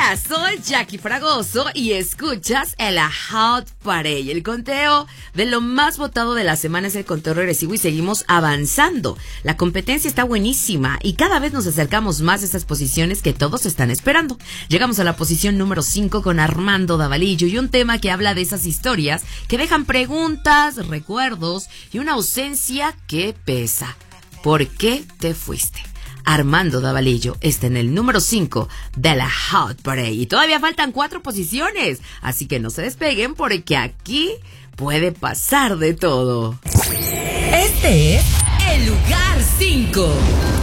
Hola, soy Jackie Fragoso y escuchas el Hot Parade. El conteo de lo más votado de la semana es el conteo regresivo y seguimos avanzando. La competencia está buenísima y cada vez nos acercamos más a esas posiciones que todos están esperando. Llegamos a la posición número 5 con Armando Davalillo y un tema que habla de esas historias que dejan preguntas, recuerdos y una ausencia que pesa. ¿Por qué te fuiste? Armando Davalillo está en el número 5 de la Hot Parade y todavía faltan 4 posiciones, así que no se despeguen porque aquí puede pasar de todo. Este es el lugar 5.